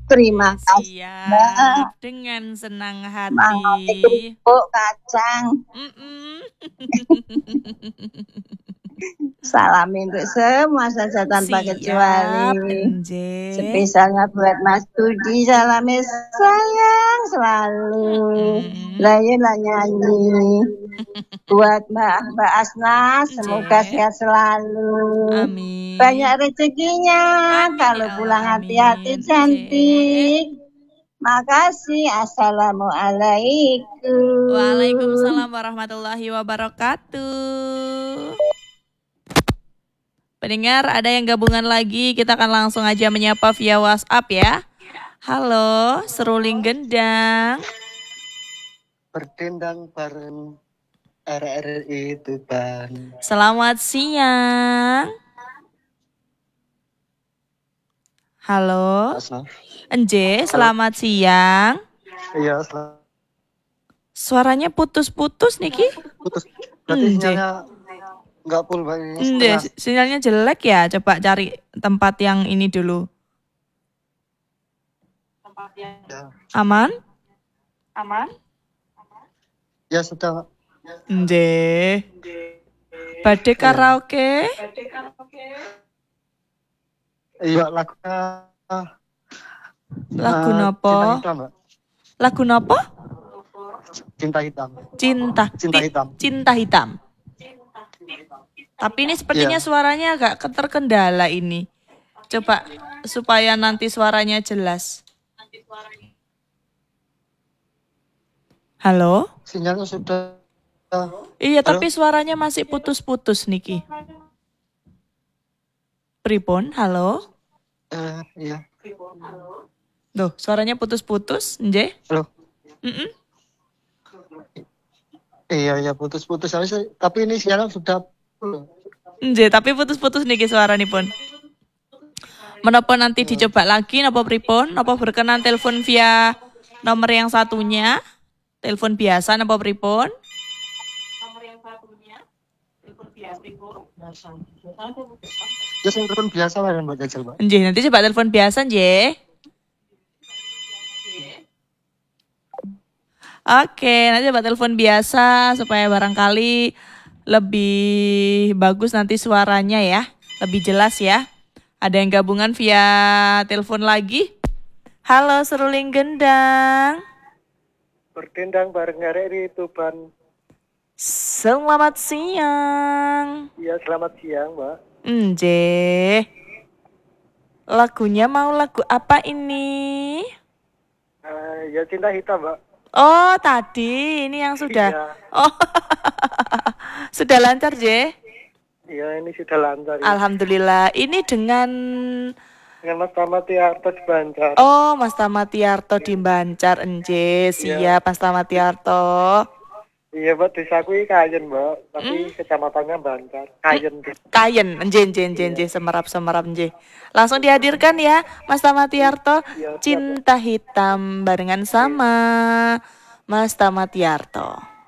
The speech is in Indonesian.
Terima kasih, Siap, Mbak. dengan senang Mangate hati. kerupuk kacang. Mm-mm. Salamin untuk semua saja tanpa kecuali. Siap, Enje. Spesialnya buat Mas Budi, salamnya sayang selalu. Mm-mm. Lain lah nyanyi. Buat Mbak Asna, semoga Enje. sehat selalu. Banyak Amin. rezekinya, Amin kalau ya Allah, pulang hati-hati amin. Enje. cantik. Makasih, assalamualaikum. Waalaikumsalam warahmatullahi wabarakatuh. Pendengar, ada yang gabungan lagi, kita akan langsung aja menyapa via WhatsApp ya. Halo, seruling gendang. Berdendang bareng RRI Tuban. Selamat siang. Halo, Asna. Enje, Halo. selamat siang. Iya, Suaranya putus-putus Niki. putus. Berarti Enje, sinyalnya nggak full, Mbak, ini Enje, setengah. sinyalnya jelek ya. Coba cari tempat yang ini dulu. Ya, Aman? ya sudah. Enje. Badai karaoke. Iya, lagunya Lagu Cinta nopo? Hitam, Mbak. Lagu nopo? Cinta Hitam. Cinta. Cinta Hitam. Cinta hitam. Tapi ini sepertinya Iya. suaranya agak terkendala ini. Coba supaya nanti suaranya jelas. Halo? Sinyalnya sudah. Iya, Halo? tapi suaranya masih putus-putus Niki. Pripon, halo? Iya. Tuh, suaranya putus-putus, Nje? Halo. Mm-mm. Iya, putus-putus. Tapi ini sinyalnya sudah full. Nje, tapi putus-putus Niki suara nih pun. Menapa nanti dicoba lagi, napa pripon? Napa berkenan telepon via nomor yang satunya? Telepon biasa, napa pripon? Ya, saya telepon biasa lah, Mbak Jajal, Mbak. Nje, nanti coba telepon biasa, Nje. Oke, nanti coba telepon biasa supaya barangkali lebih bagus nanti suaranya ya. Lebih jelas ya. Ada yang gabungan via telepon lagi. Halo, seruling gendang. Berdendang bareng RRI Tuban. Selamat siang. Iya, selamat siang, Mbak. Nje. Lagunya mau lagu apa ini? Ya, Cinta Hitam, Mbak. Oh, tadi ini yang sudah. Iya. Oh, sudah lancar, Je? Iya, ini sudah lancar. Ya. Alhamdulillah. Ini dengan Mas Tamatiarto di Banjar. Oh, Mas Tamatiarto di Banjar, Enje. Siap, Mas Tamatiarto. Iya, Mbak, desaku ini Kayen, Mbak. Tapi kecamatannya Banjar. Kayen. Kayen, Enje, semerap, Enje. Langsung dihadirkan ya, Mas Tamatiarto. Iya, Cinta Hitam barengan sama Mas Tamatiarto.